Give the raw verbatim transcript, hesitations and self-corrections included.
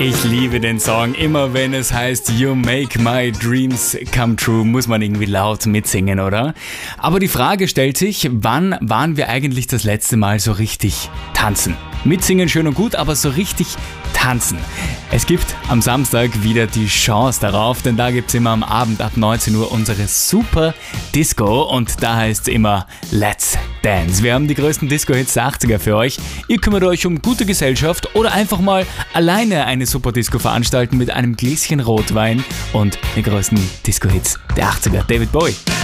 Ich liebe den Song. Immer wenn es heißt You make my dreams come true, muss man irgendwie laut mitsingen, oder? Aber die Frage stellt sich, wann waren wir eigentlich das letzte Mal so richtig tanzen? Mitsingen schön und gut, aber so richtig tanzen. Es gibt am Samstag wieder die Chance darauf, denn da gibt es immer am Abend ab neunzehn Uhr unsere Super Disco und da heißt es immer Let's Dance. Wir haben die größten Disco-Hits der achtziger für euch. Ihr kümmert euch um gute Gesellschaft oder einfach mal alleine eine Super Disco veranstalten mit einem Gläschen Rotwein und den größten Disco-Hits der achtziger. David Bowie.